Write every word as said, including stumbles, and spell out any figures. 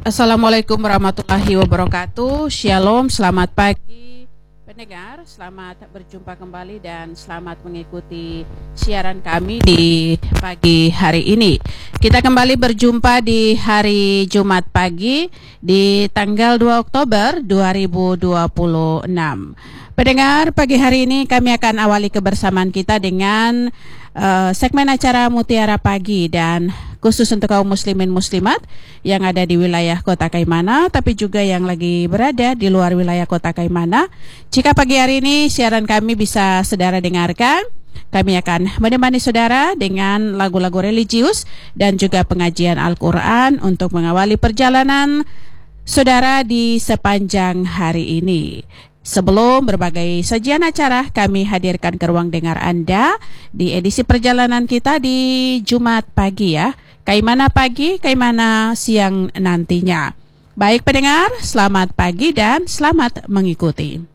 Assalamualaikum warahmatullahi wabarakatuh. Shalom, selamat pagi pendengar. Selamat berjumpa kembali dan selamat mengikuti siaran kami di pagi hari ini. Kita kembali berjumpa di hari Jumat pagi di tanggal dua Oktober dua ribu dua puluh enam. Pendengar, pagi hari ini kami akan awali kebersamaan kita dengan uh, segmen acara Mutiara Pagi, dan khusus untuk kaum muslimin muslimat yang ada di wilayah Kota Kaimana, tapi juga yang lagi berada di luar wilayah Kota Kaimana. Jika pagi hari ini siaran kami bisa saudara dengarkan, kami akan menemani saudara dengan lagu-lagu religius dan juga pengajian Al-Quran untuk mengawali perjalanan saudara di sepanjang hari ini. Sebelum berbagai sajian acara kami hadirkan ke ruang dengar Anda di edisi perjalanan kita di Jumat pagi ya. Kaimana pagi, Kaimana siang nantinya. Baik pendengar, selamat pagi dan selamat mengikuti.